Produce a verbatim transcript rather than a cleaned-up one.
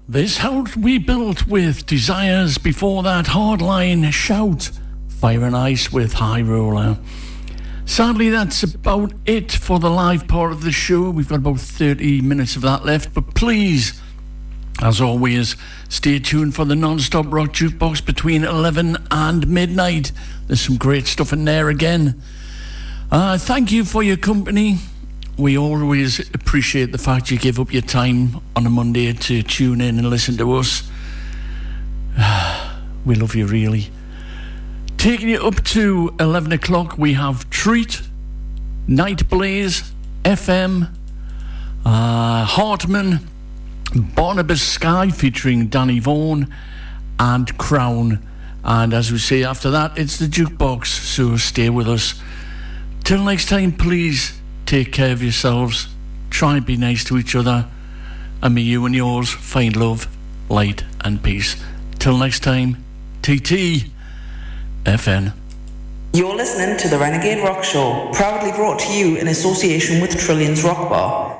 This house we built with desires. Before that, Hardline, Shout, Fire and Ice with High Roller. Sadly, that's about it for the live part of the show. We've got about thirty minutes of that left, but please, as always, stay tuned for the non-stop rock jukebox between eleven and midnight. There's some great stuff in there again. Uh, thank you for your company. We always appreciate the fact you give up your time on a Monday to tune in and listen to us. We love you, really. Taking you up to eleven o'clock, we have Treat, Night Blaze, F M, uh, Hartman, Barnabas Sky featuring Danny Vaughan, and Crown. And as we say after that, it's the jukebox, so stay with us. Till next time, please take care of yourselves, try and be nice to each other, and may you and yours find love, light and peace. Till next time, T T F N. You're listening to the Renegade Rock Show, proudly brought to you in association with Trillions Rock Bar.